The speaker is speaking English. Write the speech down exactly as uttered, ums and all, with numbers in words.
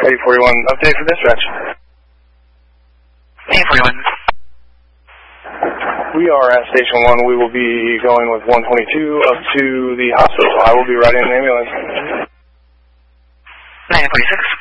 eight forty-one, update for dispatch. eight forty-one. We are at Station one. We will be going with one twenty-two up to the hospital. I will be riding an ambulance. nine forty-six.